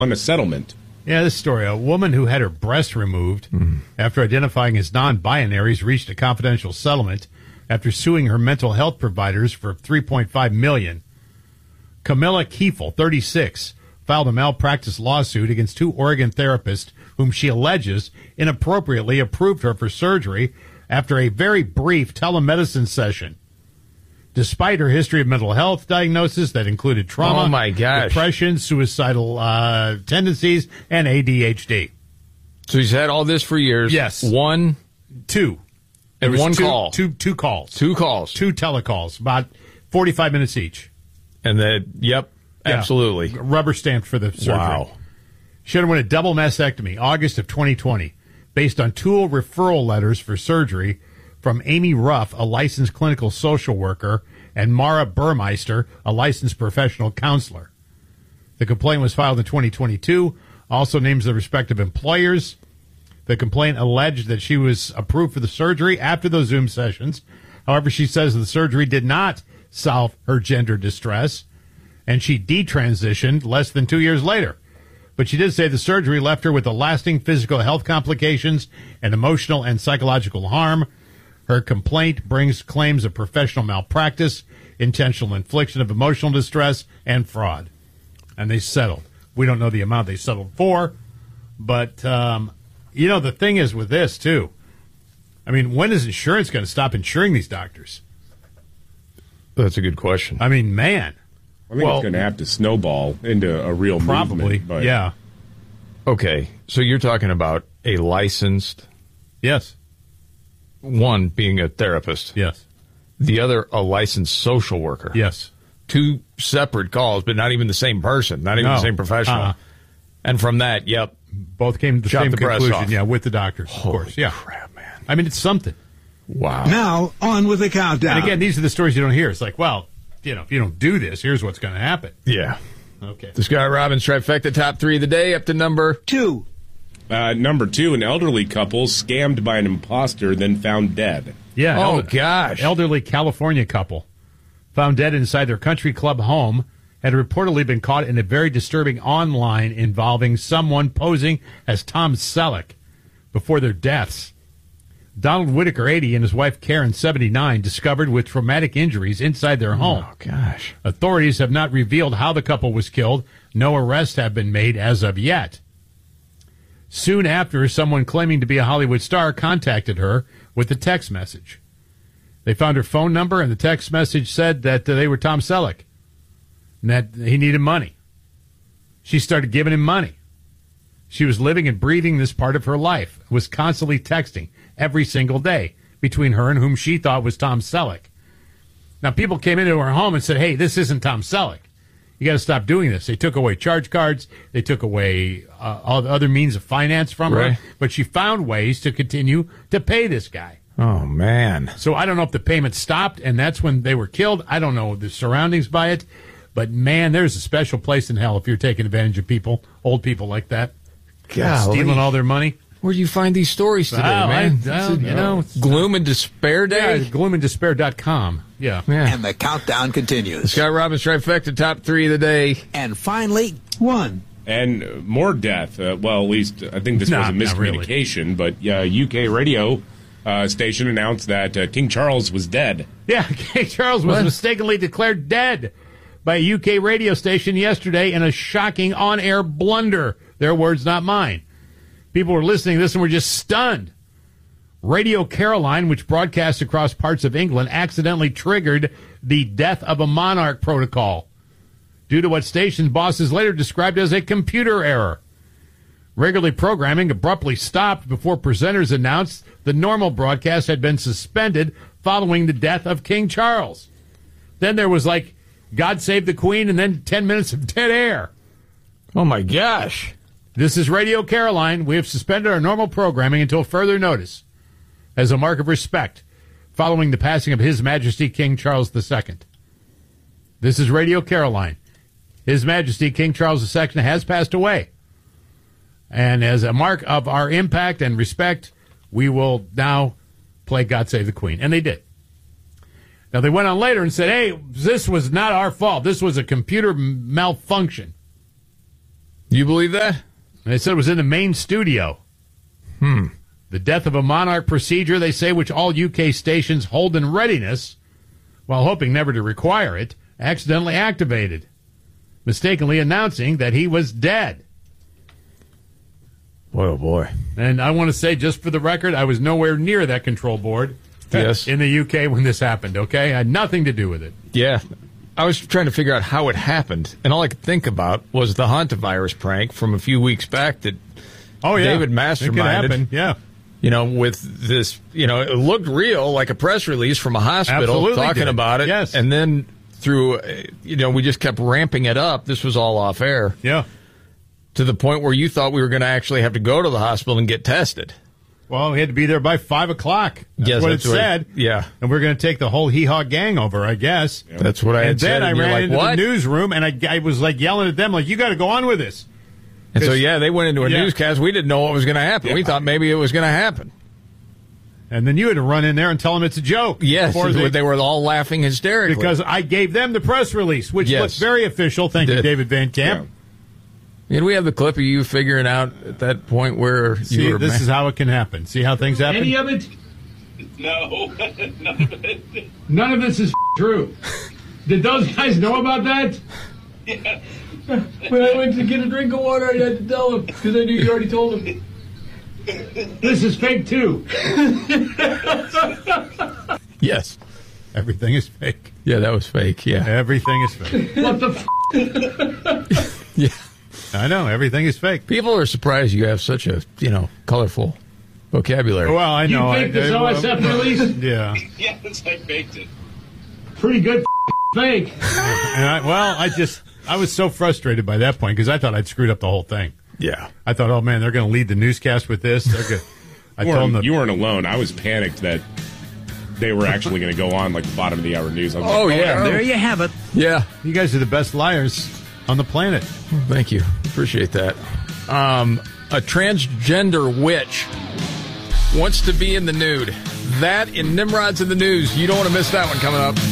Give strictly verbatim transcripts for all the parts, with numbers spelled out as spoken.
on a settlement. Yeah, this story. A woman who had her breast removed mm. after identifying as non-binaries reached a confidential settlement after suing her mental health providers for three point five million dollars. Camilla Kiefel, thirty-six, filed a malpractice lawsuit against two Oregon therapists whom she alleges inappropriately approved her for surgery after a very brief telemedicine session. Despite her history of mental health diagnosis that included trauma, oh my gosh. depression, suicidal uh, tendencies, and A D H D. So he's had all this for years. Yes. One, two. And one two, call. Two, two calls. Two calls. Two telecalls, about forty-five minutes each. And that, yep, yeah. absolutely. Rubber stamped for the surgery. Wow. She underwent a double mastectomy, August of twenty twenty, based on two referral letters for surgery from Amy Ruff, a licensed clinical social worker, and Mara Burmeister, a licensed professional counselor. The complaint was filed in twenty twenty-two, also names the respective employers. The complaint alleged that she was approved for the surgery after those Zoom sessions. However, she says the surgery did not solve her gender distress, and she detransitioned less than two years later. But she did say the surgery left her with the lasting physical health complications and emotional and psychological harm. Her complaint brings claims of professional malpractice, intentional infliction of emotional distress, and fraud. And they settled. We don't know the amount they settled for, but, um, you know, the thing is with this, too, I mean, when is insurance going to stop insuring these doctors? That's a good question. I mean, man. I think well, it's going to have to snowball into a real probably, movement. Probably, yeah. Okay, so you're talking about a licensed... Yes. One being a therapist. Yes. The other, a licensed social worker. Yes. Two separate calls, but not even the same person, not even no. the same professional. Uh-huh. And from that, yep. Both came to the Shot same the conclusion. Yeah, with the doctors, of Holy course. Yeah. crap, man. I mean, it's something. Wow. Now, on with the countdown. And again, these are the stories you don't hear. It's like, well, you know, if you don't do this, here's what's going to happen. Yeah. Okay. The Scott Robbins trifecta, top three of the day, up to number two. Uh, number two, an elderly couple scammed by an imposter, then found dead. Yeah. Oh, elder- gosh. Elderly California couple found dead inside their country club home had reportedly been caught in a very disturbing online involving someone posing as Tom Selleck before their deaths. Donald Whitaker, eighty, and his wife Karen, seventy-nine, discovered with traumatic injuries inside their home. Oh, gosh. Authorities have not revealed how the couple was killed. No arrests have been made as of yet. Soon after, someone claiming to be a Hollywood star contacted her with a text message. They found her phone number, and the text message said that uh, they were Tom Selleck and that he needed money. She started giving him money. She was living and breathing this part of her life, was constantly texting every single day between her and whom she thought was Tom Selleck. Now, people came into her home and said, hey, this isn't Tom Selleck. You got to stop doing this. They took away charge cards. They took away uh, all the other means of finance from right. her. But she found ways to continue to pay this guy. Oh, man. So I don't know if the payment stopped and that's when they were killed. I don't know the surroundings by it. But, man, there's a special place in hell if you're taking advantage of people, old people like that. Golly. Stealing all their money. Where do you find these stories today, oh, man? I, well, you know, gloom and despair day? Yeah, gloom and despair dot com. Yeah. yeah. And the countdown continues. The Scott Robbins trifecta, top three of the day. And finally, one. And more death. Uh, well, at least I think this Nah, was a not really. miscommunication, but uh, U K radio uh, station announced that uh, King Charles was dead. Yeah, King Charles was What? mistakenly declared dead by a U K radio station yesterday in a shocking on-air blunder. Their words, not mine. People were listening to this and were just stunned. Radio Caroline, which broadcasts across parts of England, accidentally triggered the death of a monarch protocol due to what station bosses later described as a computer error. Regular programming abruptly stopped before presenters announced the normal broadcast had been suspended following the death of King Charles. Then there was like, God Save the Queen, and then ten minutes of dead air. Oh, my gosh. This is Radio Caroline. We have suspended our normal programming until further notice as a mark of respect following the passing of His Majesty King Charles the Second. This is Radio Caroline. His Majesty King Charles the Second has passed away. And as a mark of our impact and respect, we will now play God Save the Queen. And they did. Now, they went on later and said, hey, this was not our fault. This was a computer malfunction. You believe that? They said it was in the main studio. Hmm. The death of a monarch procedure, they say, which all U K stations hold in readiness, while hoping never to require it, accidentally activated, mistakenly announcing that he was dead. Boy, oh boy. And I want to say, just for the record, I was nowhere near that control board Yes. in the U K when this happened, okay? I had nothing to do with it. Yeah. I was trying to figure out how it happened, and all I could think about was the hantavirus prank from a few weeks back that Oh, yeah. David It could masterminded. happen, yeah. You know, with this, you know, it looked real, like a press release from a hospital Absolutely talking did. about it. Yes. And then through, uh, you know, we just kept ramping it up. This was all off air. Yeah. To the point where you thought we were going to actually have to go to the hospital and get tested. Well, we had to be there by five o'clock. That's Yes, what that's it what- said. yeah. And we're going to take the whole hee-haw gang over, I guess. That's what I had And said. then I and you're ran like, into what? the newsroom, and I, I was like yelling at them, like, you got to go on with this. And so, yeah, they went into a Yeah. newscast. We didn't know what was going to happen. We Yeah. thought maybe it was going to happen. And then you had to run in there and tell them it's a joke. Yes, before they, they- were all laughing hysterically. because I gave them the press release, which Yes. looks very official. Thank you, Did. David Van Camp. Did we have the clip of you figuring out at that point where See, you were... this ma- is how it can happen. See how things happen? Any of it? No, none of it. None of this is true. Did those guys know about that? Yeah. When I went to get a drink of water, I had to tell them because I knew you already told them. This is fake too. Yes. Everything is fake. Yeah, that was fake. Yeah. Everything is fake. What the? F- Yeah. I know. Everything is fake. People are surprised you have such a, you know, colorful vocabulary. Well, I you know. faked this I- O S F release? Yeah. Yes, I faked it. Pretty good fake. And I, well, I just, I was so frustrated by that point because I thought I'd screwed up the whole thing. Yeah. I thought, oh man, they're going to lead the newscast with this. They're good. I You told them weren't, the, you weren't alone. I was panicked that they were actually going to go on like the bottom of the hour news. I was Oh, like, yeah. There you have it. Yeah. you guys are the best liars on the planet. Thank you. Appreciate that. Um, a transgender witch wants to be in the nude. That in Nimrod's in the news. You don't want to miss that one coming up.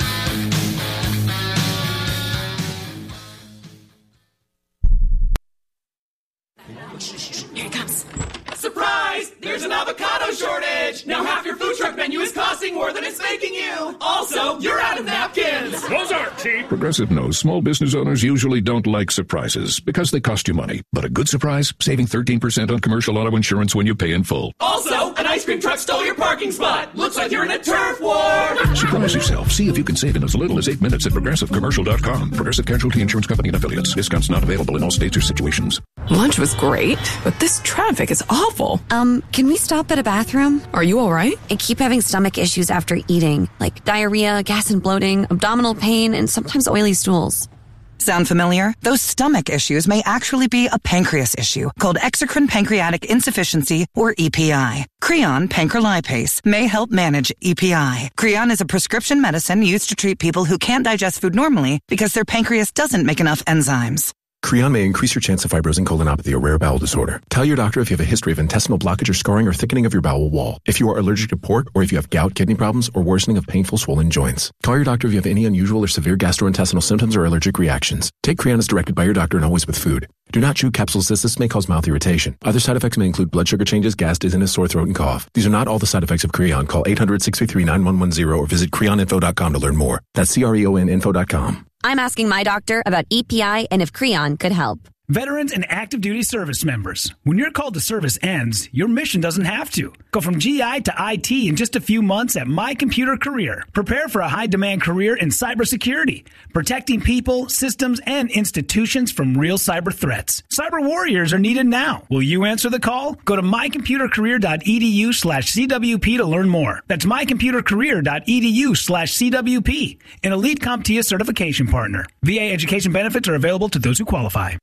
Here it comes. Surprise! There's an avocado shortage! Now half your food truck menu is costing more than it's making you! Also, you're out of napkins! those aren't cheap. Progressive knows small business owners usually don't like surprises because they cost you money. But a good surprise, saving thirteen percent on commercial auto insurance when you pay in full. Also, an ice cream truck stole your parking spot! Looks like you're in a turf war! Surprise yourself. See if you can save in as little as eight minutes at progressive commercial dot com. Progressive Casualty Insurance Company and Affiliates. Discounts not available in all states or situations. Lunch was great, but this traffic is awful. Um, can we stop at a bathroom? Are you all right? I keep having stomach issues after eating, like diarrhea, gas and bloating, abdominal pain, and sometimes oily stools. Sound familiar? Those stomach issues may actually be a pancreas issue called exocrine pancreatic insufficiency, or E P I. Creon pancrelipase may help manage E P I. Creon is a prescription medicine used to treat people who can't digest food normally because their pancreas doesn't make enough enzymes. Creon may increase your chance of fibrosing colonopathy, a rare bowel disorder. Tell your doctor if you have a history of intestinal blockage or scarring or thickening of your bowel wall, if you are allergic to pork, or if you have gout, kidney problems, or worsening of painful swollen joints. Call your doctor if you have any unusual or severe gastrointestinal symptoms or allergic reactions. Take Creon as directed by your doctor and always with food. Do not chew capsules as this may cause mouth irritation. Other side effects may include blood sugar changes, gas, dizziness, sore throat, and cough. These are not all the side effects of Creon. Call eight hundred, six three three, nine one one zero or visit creon info dot com to learn more. That's C R E O N info dot com. I'm asking my doctor about E P I and if Creon could help. Veterans and active duty service members, when your call to service ends, your mission doesn't have to. Go from G I to I T in just a few months at My Computer Career. Prepare for a high-demand career in cybersecurity, protecting people, systems, and institutions from real cyber threats. Cyber warriors are needed now. Will you answer the call? Go to my computer career dot e d u slash C W P to learn more. That's my computer career dot e d u slash C W P, an elite CompTIA certification partner. V A education benefits are available to those who qualify.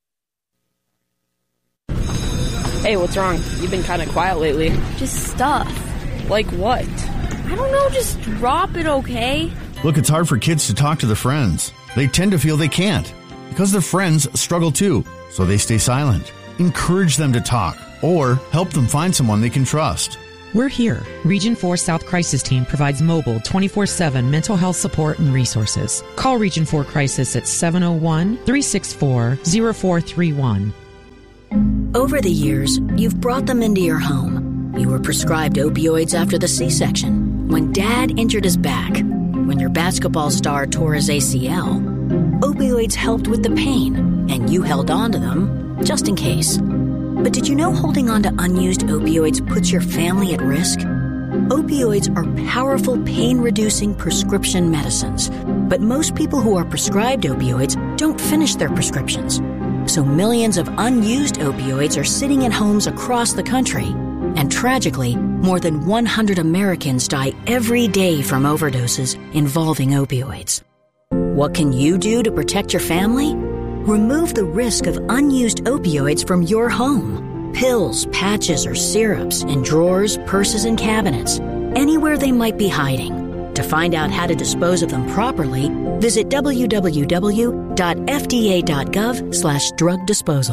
Hey, what's wrong? You've been kind of quiet lately. Just stuff. Like what? I don't know, just drop it, okay? Look, it's hard for kids to talk to their friends. They tend to feel they can't because their friends struggle too, so they stay silent. Encourage them to talk or help them find someone they can trust. We're here. Region four South Crisis Team provides mobile twenty-four seven mental health support and resources. Call Region four Crisis at seven oh one, three six four, oh four three one. Over the years, you've brought them into your home. You were prescribed opioids after the C-section, when Dad injured his back, when your basketball star tore his A C L. Opioids helped with the pain, and you held on to them just in case. But did you know holding on to unused opioids puts your family at risk? Opioids are powerful pain-reducing prescription medicines, but most people who are prescribed opioids don't finish their prescriptions. So millions of unused opioids are sitting in homes across the country. And tragically, more than one hundred Americans die every day from overdoses involving opioids. What can you do to protect your family? Remove the risk of unused opioids from your home. Pills, patches, or syrups in drawers, purses, and cabinets, anywhere they might be hiding. To find out how to dispose of them properly, visit w w w dot f d a dot gov slash drug disposal.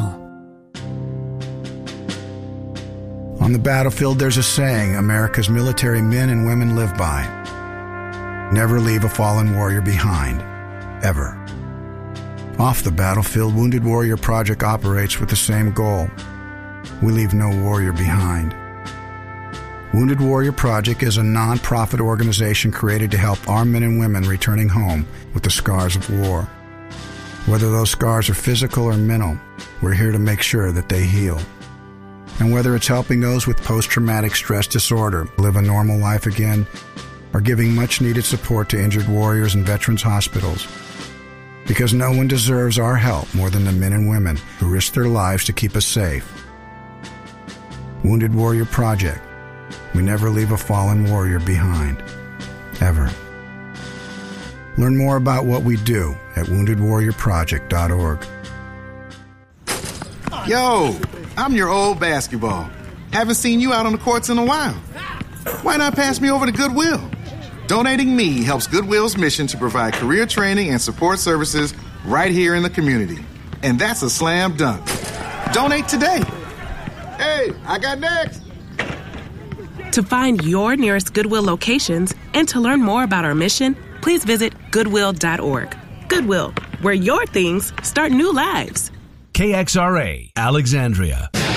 On the battlefield, there's a saying America's military men and women live by. Never leave a fallen warrior behind. Ever. Off the battlefield, Wounded Warrior Project operates with the same goal. We leave no warrior behind. Wounded Warrior Project is a non-profit organization created to help our men and women returning home with the scars of war. Whether those scars are physical or mental, we're here to make sure that they heal. And whether it's helping those with post-traumatic stress disorder live a normal life again, or giving much-needed support to injured warriors in veterans' hospitals, because no one deserves our help more than the men and women who risk their lives to keep us safe. Wounded Warrior Project. We never leave a fallen warrior behind. Ever. Learn more about what we do at wounded warrior project dot org. Yo, I'm your old basketball. Haven't seen you out on the courts in a while. Why not pass me over to Goodwill? Donating me helps Goodwill's mission to provide career training and support services right here in the community. And that's a slam dunk. Donate today. Hey, I got next. To find your nearest Goodwill locations and to learn more about our mission, please visit goodwill dot org. Goodwill, where your things start new lives. K X R A, Alexandria.